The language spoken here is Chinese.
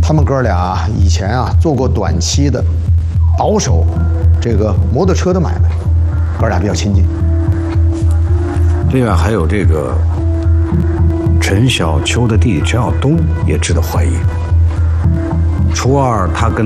他们哥俩以前做过短期的保守这个摩托车的买卖，哥俩比较亲近。 另外还有这个陈小秋的弟弟陈晓东也值得怀疑。初二他跟